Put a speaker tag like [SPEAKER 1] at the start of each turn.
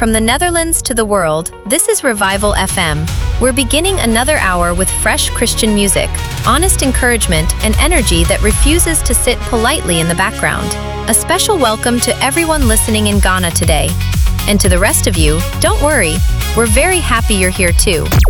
[SPEAKER 1] From the Netherlands to the world, this is Revival FM. We're beginning another hour with fresh Christian music, honest encouragement, and energy that refuses to sit politely in the background. A special welcome to everyone listening in Ghana today. And to the rest of you, don't worry, we're very happy you're here too.